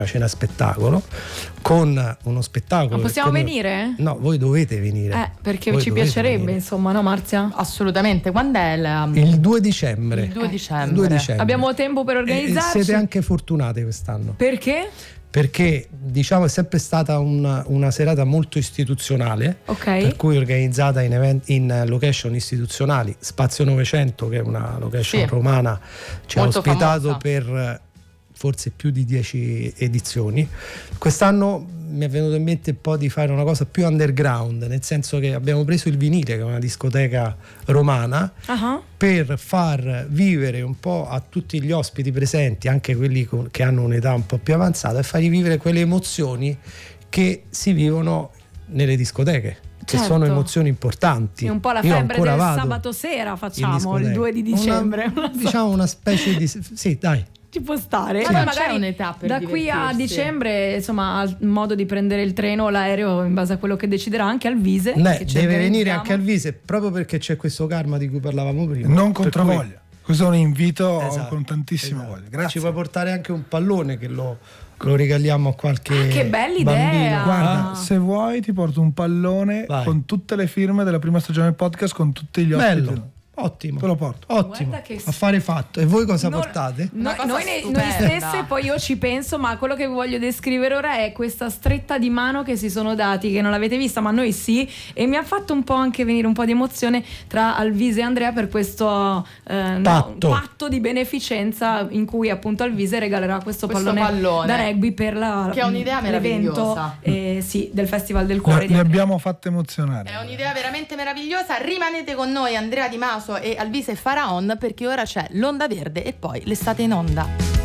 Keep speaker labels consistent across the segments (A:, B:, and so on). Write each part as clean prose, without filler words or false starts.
A: cena spettacolo con uno spettacolo.
B: Ma possiamo venire?
A: No, voi dovete venire.
B: Perché
A: voi
B: ci piacerebbe,
A: venire.
B: Insomma, no Marzia?
C: Assolutamente. Quando è
A: il 2 dicembre?
C: Il 2 dicembre.
A: Il 2 dicembre.
B: Abbiamo tempo per organizzarci?
A: Siete anche fortunate quest'anno.
B: Perché?
A: Perché diciamo è sempre stata una serata molto istituzionale, per cui organizzata in location istituzionali. Spazio 900, che è una location romana, ci ha ospitato famosa per forse più di 10 edizioni. Quest'anno mi è venuto in mente un po' di fare una cosa più underground, nel senso che abbiamo preso il Vinile, che è una discoteca romana, per far vivere un po' a tutti gli ospiti presenti, anche quelli che hanno un'età un po' più avanzata, e fargli vivere quelle emozioni che si vivono nelle discoteche, che sono emozioni importanti.
B: Sì, un po' la febbre del sabato sera facciamo il 2 di dicembre.
A: Diciamo una specie di... Sì, dai.
B: Ci può stare.
C: Ma magari un'età per
B: da qui a dicembre, insomma, ha modo di prendere il treno o l'aereo in base a quello che deciderà, anche al Vise.
A: Deve venire anche al Vise, proprio perché c'è questo karma di cui parlavamo prima.
D: Non controvoglia. Questo è un invito con tantissima voglia. Grazie.
A: Ci puoi portare anche un pallone che lo regaliamo a qualche
B: che bella idea.
A: bambino.
D: Guarda, se vuoi ti porto un pallone con tutte le firme della prima stagione del podcast, con tutti gli ospiti.
A: Bello. Ottimo,
D: te lo porto.
A: Ottimo, affare fatto. E voi cosa portate?
B: Noi stesse, poi io ci penso, ma quello che voglio descrivere ora è questa stretta di mano che si sono dati, che non l'avete vista, ma noi sì, e mi ha fatto un po' anche venire un po' di emozione tra Alvise e Andrea per questo patto di beneficenza in cui appunto Alvise regalerà questo pallone da rugby per
C: che è un'idea meravigliosa
B: del Festival del Cuore.
D: Li abbiamo fatto emozionare.
C: È un'idea veramente meravigliosa. Rimanete con noi, Andrea Di Maso e Alvise Faraon, perché ora c'è l'Onda Verde e poi l'estate in onda.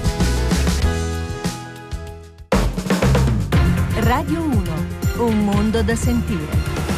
E: Radio 1, un mondo da sentire.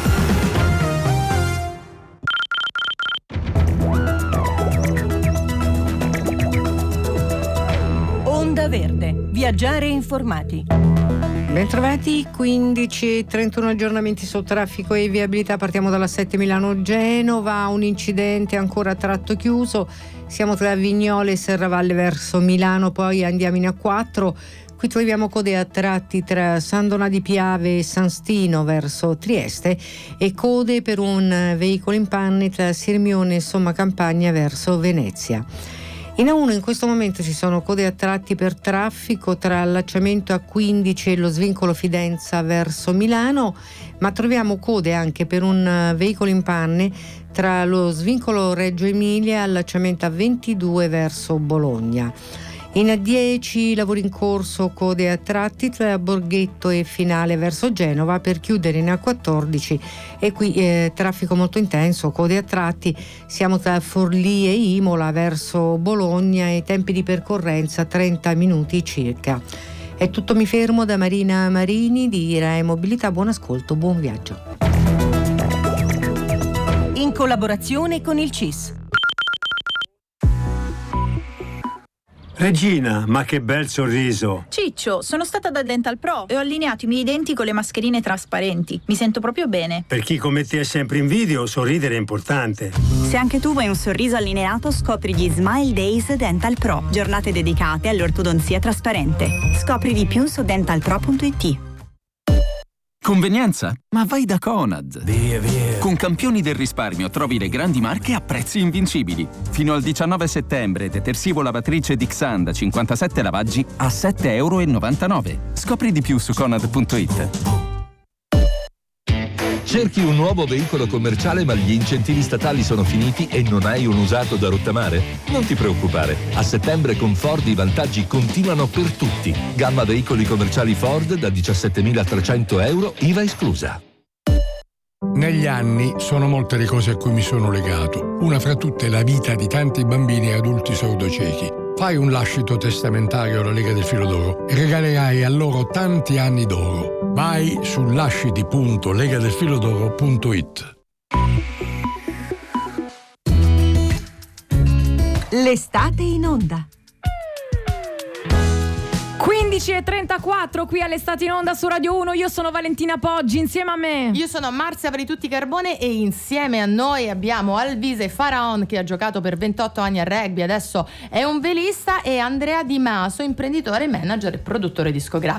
E: Onda Verde, viaggiare informati.
F: Bentrovati, 15 e 31 aggiornamenti su traffico e viabilità. Partiamo dalla 7 Milano-Genova, un incidente ancora a tratto chiuso, siamo tra Vignole e Serravalle verso Milano, poi andiamo in A4, qui troviamo code a tratti tra San Donà di Piave e San Stino verso Trieste e code per un veicolo in panne tra Sirmione e Somma Campagna verso Venezia. In A1 in questo momento ci sono code a tratti per traffico tra l'allacciamento A15 e lo svincolo Fidenza verso Milano, ma troviamo code anche per un veicolo in panne tra lo svincolo Reggio Emilia e allacciamento A22 verso Bologna. In A10 lavori in corso, code a tratti tra Borghetto e Finale verso Genova per chiudere in A14 e qui traffico molto intenso, code a tratti, siamo tra Forlì e Imola verso Bologna e tempi di percorrenza 30 minuti circa. È tutto, mi fermo. Da Marina Marini di Rai Mobilità, buon ascolto, buon viaggio.
E: In collaborazione con il CIS.
G: Regina, ma che bel sorriso!
H: Ciccio, sono stata da Dental Pro e ho allineato i miei denti con le mascherine trasparenti. Mi sento proprio bene.
G: Per chi come te è sempre in video, sorridere è importante.
H: Se anche tu vuoi un sorriso allineato, scopri gli Smile Days Dental Pro. Giornate dedicate all'ortodonzia trasparente. Scopri di più su dentalpro.it.
I: Convenienza? Ma vai da Conad! Via. Con campioni del risparmio trovi le grandi marche a prezzi invincibili. Fino al 19 settembre, detersivo lavatrice Dixan da 57 lavaggi a €7,99. Scopri di più su Conad.it.
J: Cerchi un nuovo veicolo commerciale ma gli incentivi statali sono finiti e non hai un usato da rottamare? Non ti preoccupare, a settembre con Ford i vantaggi continuano per tutti. Gamma veicoli commerciali Ford da €17.300, IVA esclusa.
K: Negli anni sono molte le cose a cui mi sono legato, una fra tutte la vita di tanti bambini e adulti sordociechi. Fai un lascito testamentario alla Lega del Filo d'Oro e regalerai a loro tanti anni d'oro. Vai su lasciti.legadelfilodoro.it.
E: L'estate in onda.
B: 15:34 qui all'Estate in Onda su Radio 1. Io sono Valentina Poggi, insieme a me
C: io sono Marzia Paritutti Carbone e insieme a noi abbiamo Alvise Faraon, che ha giocato per 28 anni a rugby, adesso è un velista, e Andrea Di Maso, imprenditore, manager e produttore discografico.